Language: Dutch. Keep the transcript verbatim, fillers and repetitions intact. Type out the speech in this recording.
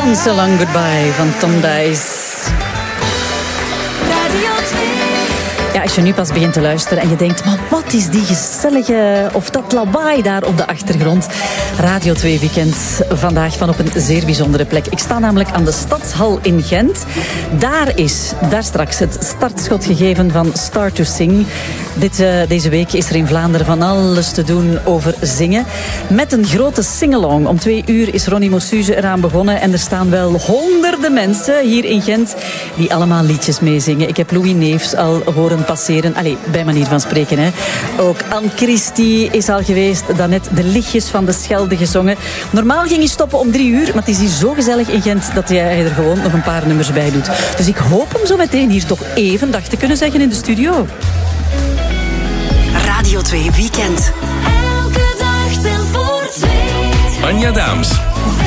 So Long Goodbye van Tom Dice. Ja, als je nu pas begint te luisteren en je denkt, maar wat is die gezellige, of dat lawaai daar op de achtergrond? Radio twee Weekend, vandaag van op een zeer bijzondere plek. Ik sta namelijk aan de Stadshal in Gent. Daar is, daar straks, het startschot gegeven van Start to Sing. Dit, uh, deze week is er in Vlaanderen van alles te doen over zingen. Met een grote singalong. Om twee uur is Ronnie Mossuze eraan begonnen. En er staan wel honderden mensen hier in Gent die allemaal liedjes meezingen. Ik heb Louis Neefs al horen passeren. Allee, bij manier van spreken. Hè. Ook Anne Christie is al geweest. Daarnet de lichtjes van de Schelde gezongen. Normaal ging hij stoppen om drie uur. Maar het is hier zo gezellig in Gent dat hij er gewoon nog een paar nummers bij doet. Dus ik hoop hem zo meteen hier toch even dag te kunnen zeggen in de studio. Radio twee Weekend. Elke dag stil voor twee. Anja Daams.